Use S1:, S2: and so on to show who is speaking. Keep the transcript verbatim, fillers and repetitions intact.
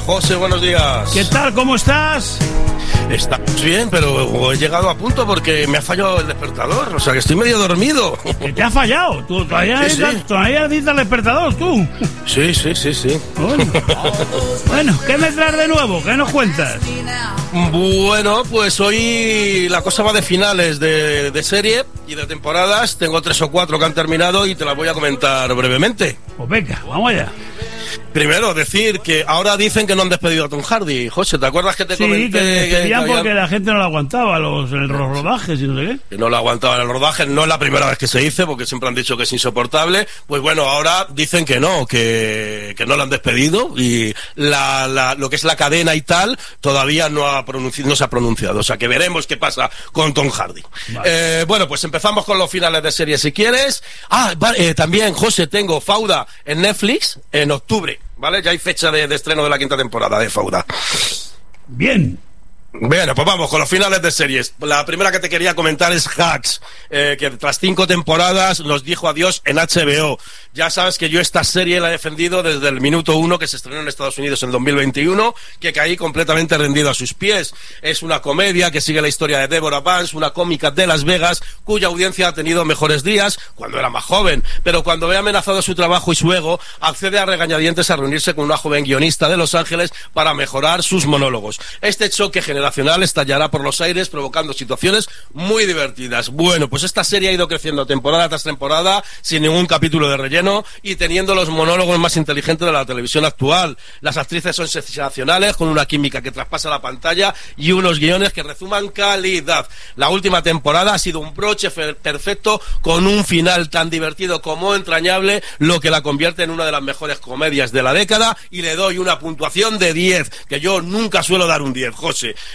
S1: José, buenos días.
S2: ¿Qué tal? ¿Cómo estás?
S1: Estamos bien, pero he llegado a punto porque me ha fallado el despertador. O sea, que estoy medio dormido.
S2: ¿Qué te ha fallado? ¿Tú todavía
S1: Sí,
S2: necesitas,
S1: sí.
S2: todavía necesitas el despertador, tú?
S1: Sí, sí, sí, sí.
S2: Bueno. Bueno, ¿qué me traes de nuevo? ¿Qué nos cuentas?
S1: Bueno, pues hoy la cosa va de finales de, de serie y de temporadas. Tengo tres o cuatro que han terminado y te las voy a comentar brevemente.
S2: Pues venga, vamos allá.
S1: Primero, decir que ahora dicen que no han despedido a Tom Hardy. José, ¿te acuerdas que te
S2: Sí,
S1: comenté
S2: que despedían
S1: que
S2: porque
S1: habían-
S2: la gente no lo aguantaba, los, los rodajes y no sé qué.
S1: que no lo aguantaban el rodaje? No es la primera vez que se dice, porque siempre han dicho que es insoportable. Pues bueno, ahora dicen que no, que, que no lo han despedido y la, la, lo que es la cadena y tal todavía no, ha pronunci- no se ha pronunciado. O sea, que veremos qué pasa con Tom Hardy.
S2: Vale.
S1: Eh, bueno, pues empezamos con los finales de serie si quieres. Ah, vale, eh, también, José, tengo Fauda en Netflix en octubre, ¿vale? Ya hay fecha de, de estreno de la quinta temporada de Fauda.
S2: Bien.
S1: Bueno, pues vamos con los finales de series. La primera que te quería comentar es Hacks, eh, que tras cinco temporadas nos dijo adiós en H B O. Ya sabes que yo esta serie la he defendido desde el minuto uno que se estrenó en Estados Unidos en dos mil veintiuno, que caí completamente rendido a sus pies. Es una comedia que sigue la historia de Deborah Vance, una cómica de Las Vegas, cuya audiencia ha tenido mejores días cuando era más joven, pero cuando ve amenazado su trabajo y su ego, accede a regañadientes a reunirse con una joven guionista de Los Ángeles para mejorar sus monólogos. Este choque generacional estallará por los aires, provocando situaciones muy divertidas. Bueno, pues esta serie ha ido creciendo temporada tras temporada, sin ningún capítulo de relleno y teniendo los monólogos más inteligentes de la televisión actual. Las actrices son sensacionales, con una química que traspasa la pantalla y unos guiones que resuman calidad. La última temporada ha sido un broche fe- perfecto, con un final tan divertido como entrañable, lo que la convierte en una de las mejores comedias de la década, y le doy una puntuación de diez, que yo nunca suelo dar un diez, José.